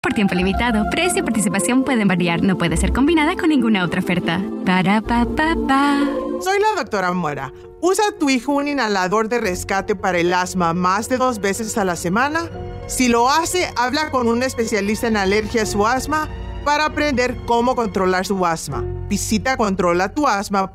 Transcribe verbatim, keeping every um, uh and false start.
Por tiempo limitado, precio y participación pueden variar. No puede ser combinada con ninguna otra oferta. Para pa pa pa. Soy la doctora Mora. ¿Usa tu hijo un inhalador de rescate para el asma más de dos veces a la semana? Si lo hace, habla con un especialista en alergias o asma para aprender cómo controlar su asma. Visita controla tu asma